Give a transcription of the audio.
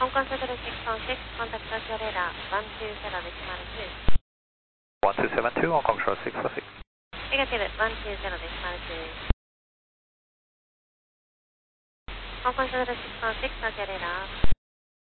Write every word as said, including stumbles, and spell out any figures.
Hong Kong Shuttle six one six, contact Tokyo radar one two zero decimal two. one two seven two, Hong Kong Shuttle six one six. Negative one two zero decimal two. Hong Kong Shuttle six one six, Tokyo radar.